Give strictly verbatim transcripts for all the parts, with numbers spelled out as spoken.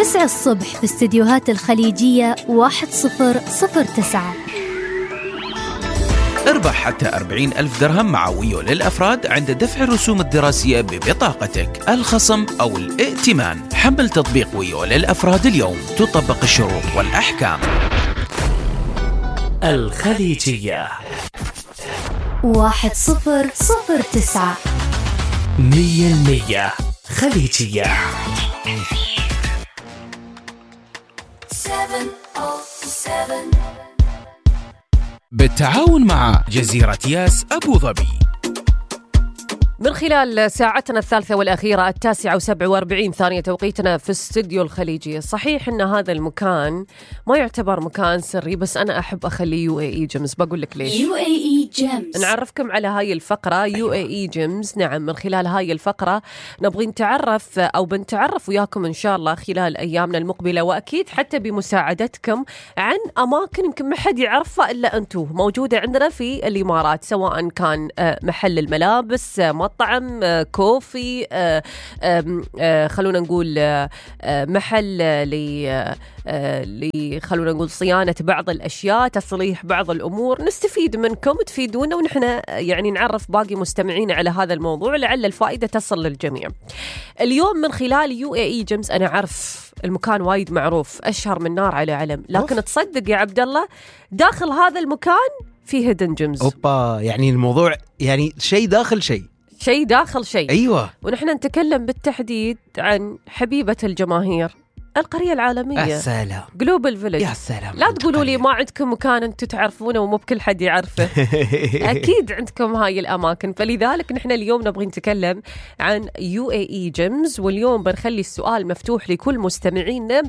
تسعة الصبح في استديوهات الخليجية واحد صفر صفر تسعة. اربح حتى أربعين ألف درهم مع ويو للأفراد عند دفع الرسوم الدراسية ببطاقتك، الخصم أو الائتمان. حمل تطبيق ويو للأفراد اليوم، تطبق الشروط والأحكام. الخليجية واحد صفر صفر تسعة. مية المية خليجية. بالتعاون مع جزيرة ياس أبو ظبي. من خلال ساعتنا الثالثة والأخيرة التاسعة وسبع واربعين ثانية توقيتنا في استوديو الخليجية. صحيح أن هذا المكان ما يعتبر مكان سري، بس أنا أحب أخليه يو اي اي جيمز. بقول لك ليش. يو اي اي جيمز نعرفكم على هاي الفقرة يو اي اي جيمز. نعم، من خلال هاي الفقرة نبغي نتعرف أو بنتعرف وياكم إن شاء الله خلال أيامنا المقبلة، وأكيد حتى بمساعدتكم، عن أماكن يمكن ما حد يعرفها إلا أنتو، موجودة عندنا في الإمارات، سواء كان محل الملابس، مطعم، كوفي، خلونا نقول محل ل خلونا نقول صيانة بعض الأشياء، تصليح بعض الأمور. نستفيد منكم، تفيدونا، ونحن يعني نعرف باقي مستمعين على هذا الموضوع لعل الفائدة تصل للجميع. اليوم من خلال يو اي اي جيمز أنا عارف المكان وايد معروف، أشهر من نار على علم، لكن أوف. تصدق يا عبد الله داخل هذا المكان في هيدن جيمز. أوبا، يعني الموضوع يعني شيء داخل شيء شيء داخل شيء. أيوة. ونحن نتكلم بالتحديد عن حبيبة الجماهير، القرية العالمية. يا سلام. جلوبال فيلج. يا سلام. لا تقولوا لي ما عندكم مكان انتم تعرفونه ومو بكل حد يعرفه. اكيد عندكم هاي الاماكن، فلذلك نحن اليوم نبغي نتكلم عن يو اي اي جيمز. واليوم بنخلي السؤال مفتوح لكل مستمعينا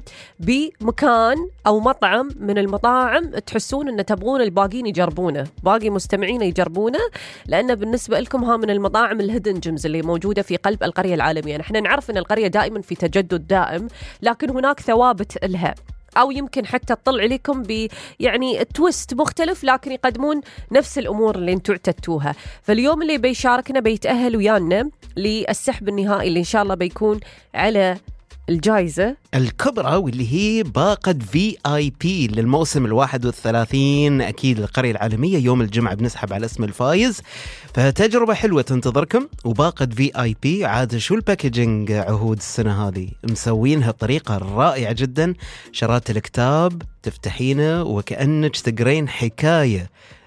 بمكان او مطعم من المطاعم تحسون ان تبغون الباقيين يجربونه، باقي مستمعينا يجربونه، لان بالنسبه لكم ها من المطاعم الهيدن جيمز اللي موجوده في قلب القريه العالميه. نحن نعرف ان القريه دائما في تجدد دائم، لكن هناك ثوابت لها، أو يمكن حتى تطلع لكم ب يعني تويست مختلف، لكن يقدمون نفس الأمور اللي انتوا اعتدتوها. فاليوم اللي بيشاركنا بيتأهل ويانا للسحب النهائي اللي إن شاء الله بيكون على الجائزة الكبرى، واللي هي باقة في آي بي للموسم الواحد والثلاثين أكيد القرية العالمية. يوم الجمعة بنسحب على اسم الفايز، فتجربة حلوة تنتظركم. وباقة في آي بي عاد شو الباكجينج عهود السنة هذه مسوينها بطريقة رائعة جدا. شرات الكتاب تفتحينه وكأنك تقرين حكاية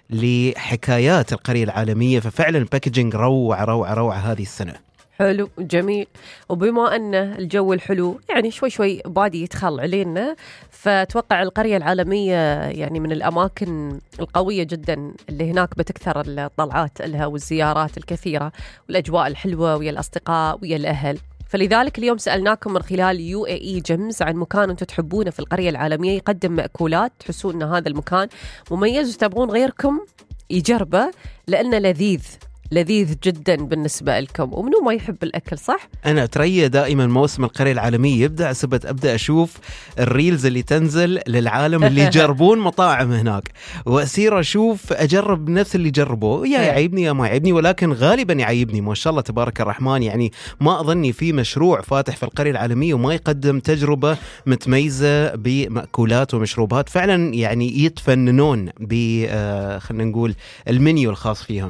لحكايات القرية العالمية، ففعلا الباكجينج روعة روعة روعة هذه السنة. حلو جميل. وبما أن الجو الحلو يعني شوي شوي بادي يدخل علينا، فتوقع القرية العالمية يعني من الأماكن القوية جدا اللي هناك بتكثر الطلعات لها والزيارات الكثيرة والأجواء الحلوة ويا الأصدقاء ويا الأهل. فلذلك اليوم سألناكم من خلال يو اي اي جيمز عن مكان أنتم تحبونه في القرية العالمية، يقدم مأكولات تحسون أن هذا المكان مميز وتبغون غيركم يجربه لأنه لذيذ لذيذ جدا بالنسبة لكم. ومنو ما يحب الأكل صح؟ أنا أتريا دائما موسم القرية العالمية يبدأ سبت أبدأ أشوف الريلز اللي تنزل للعالم اللي يجربون مطاعم هناك، وأسير أشوف أجرب نفس اللي جربوه، يا يعيبني يا ما يعيبني، ولكن غالبا يعيبني ما شاء الله تبارك الرحمن. يعني ما أظني في مشروع فاتح في القرية العالمية وما يقدم تجربة متميزة بمأكولات ومشروبات، فعلا يعني يتفننون ب خلينا نقول المنيو الخاص فيهم.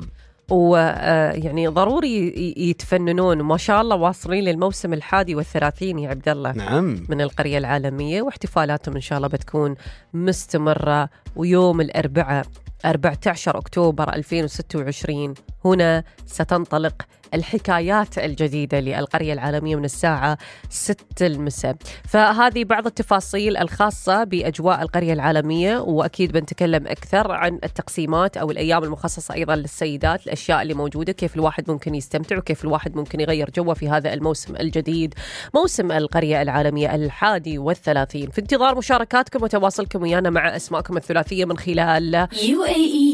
ويعني ضروري يتفننون، وما شاء الله واصلين للموسم الحادي والثلاثين يا عبد الله. نعم. من القرية العالمية، واحتفالاتهم إن شاء الله بتكون مستمرة. ويوم الأربعاء أربعة عشر أكتوبر ألفين وستة وعشرين هنا ستنطلق الحكايات الجديدة للقرية العالمية من الساعة ستة المساء. فهذه بعض التفاصيل الخاصة بأجواء القرية العالمية، وأكيد بنتكلم أكثر عن التقسيمات أو الأيام المخصصة أيضا للسيدات، الأشياء اللي موجودة، كيف الواحد ممكن يستمتع وكيف الواحد ممكن يغير جوه في هذا الموسم الجديد، موسم القرية العالمية الحادي والثلاثين. في انتظار مشاركاتكم وتواصلكم ويانا مع أسماءكم الثلاثية من خلال يو اي اي